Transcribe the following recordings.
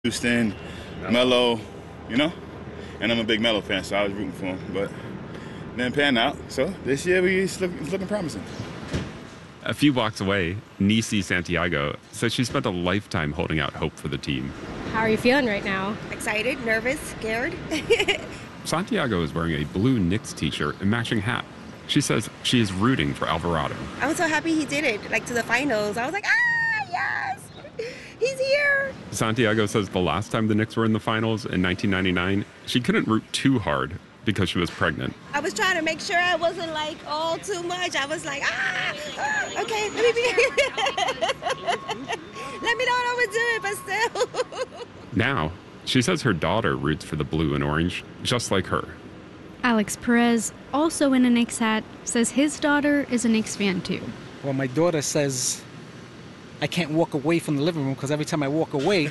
Houston, Melo, you know? And I'm a big Melo fan, so I was rooting for him. But didn't pan out. So this year it's looking promising. A few blocks away, Nisi Santiago says she spent a lifetime holding out hope for the team. How are you feeling right now? Excited, nervous, scared. Santiago is wearing a blue Knicks t-shirt and matching hat. She says she is rooting for Alvarado. I was so happy he did it, like to the finals. I was like, yes, he's here. Santiago says the last time the Knicks were in the finals in 1999, she couldn't root too hard because she was pregnant. I was trying to make sure I wasn't like all too much. I was like, okay, let me be. Let me not overdo it, but still. Now, she says her daughter roots for the blue and orange, just like her. Alex Perez, also in a Knicks hat, says his daughter is a Knicks fan too. Well, my daughter says I can't walk away from the living room because every time I walk away,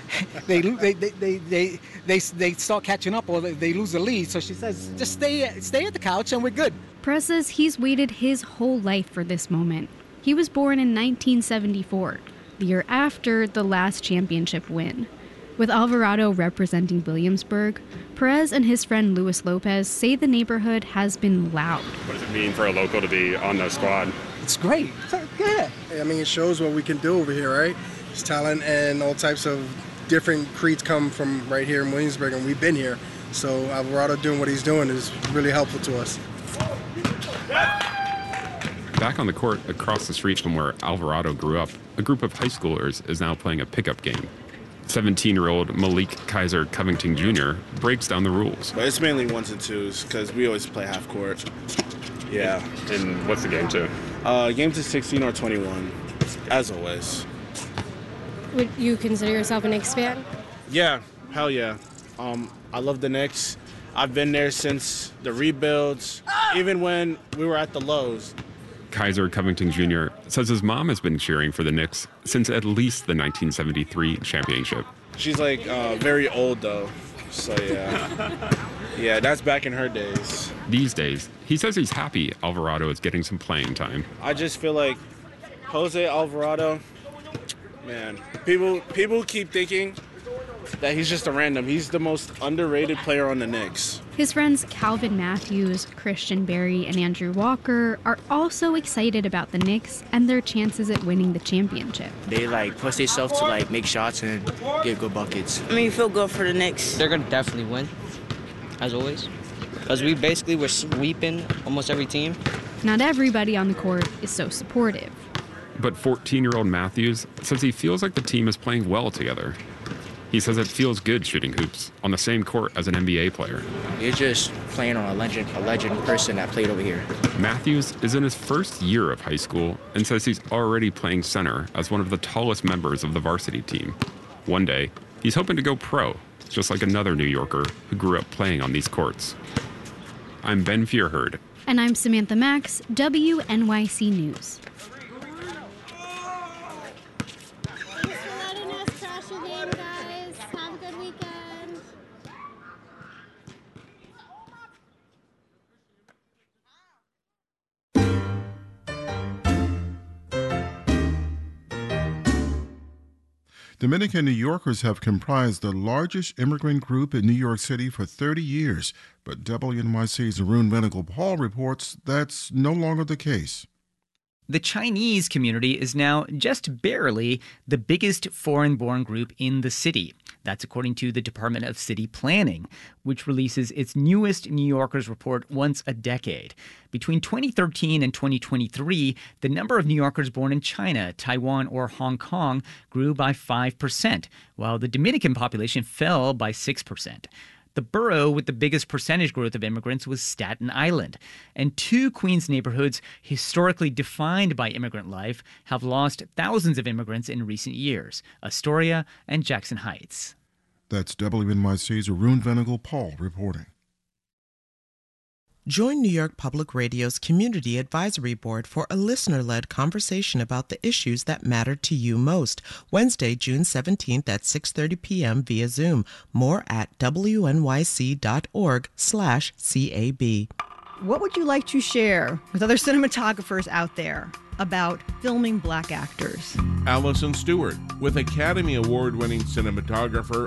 they start catching up or they lose the lead. So she says, just stay at the couch and we're good. Perez says he's waited his whole life for this moment. He was born in 1974, the year after the last championship win. With Alvarado representing Williamsburg, Perez and his friend Luis Lopez say the neighborhood has been loud. What does it mean for a local to be on the squad? It's great. Yeah. I mean, it shows what we can do over here, right? It's talent and all types of different creeds come from right here in Williamsburg, and we've been here. So Alvarado doing what he's doing is really helpful to us. Back on the court across the street from where Alvarado grew up, a group of high schoolers is now playing a pickup game. 17-year-old Malik Kaiser Covington Jr. breaks down the rules. But it's mainly ones and twos because we always play half court. Yeah. And what's the game to? Game to 16 or 21, as always. Would you consider yourself a Knicks fan? Yeah, hell yeah. I love the Knicks. I've been there since the rebuilds, even when we were at the lows. Kaiser Covington Jr. says his mom has been cheering for the Knicks since at least the 1973 championship. She's like very old though, so yeah. Yeah, that's back in her days. These days, he says he's happy Alvarado is getting some playing time. I just feel like Jose Alvarado, man, people keep thinking that he's just a random. He's the most underrated player on the Knicks. His friends Calvin Matthews, Christian Berry, and Andrew Walker are also excited about the Knicks and their chances at winning the championship. They push themselves to make shots and get good buckets. I mean, feel good for the Knicks. They're gonna definitely win, as always, because we basically were sweeping almost every team. Not everybody on the court is so supportive. But 14-year-old Matthews says he feels like the team is playing well together. He says it feels good shooting hoops on the same court as an NBA player. You're just playing on a legend person that played over here. Matthews is in his first year of high school and says he's already playing center as one of the tallest members of the varsity team. One day, he's hoping to go pro, just like another New Yorker who grew up playing on these courts. I'm Ben Fierherd. And I'm Samantha Max, WNYC News. Dominican New Yorkers have comprised the largest immigrant group in New York City for 30 years, but WNYC's Arun Venugopal reports that's no longer the case. The Chinese community is now just barely the biggest foreign-born group in the city. That's according to the Department of City Planning, which releases its newest New Yorkers report once a decade. Between 2013 and 2023, the number of New Yorkers born in China, Taiwan, or Hong Kong grew by 5%, while the Dominican population fell by 6%. The borough with the biggest percentage growth of immigrants was Staten Island. And two Queens neighborhoods historically defined by immigrant life have lost thousands of immigrants in recent years, Astoria and Jackson Heights. That's WNYC's Arun Venugopal reporting. Join New York Public Radio's Community Advisory Board for a listener-led conversation about the issues that matter to you most. Wednesday, June 17th at 6:30 p.m. via Zoom. More at wnyc.org/CAB. What would you like to share with other cinematographers out there about filming black actors? Allison Stewart, with Academy Award-winning cinematographer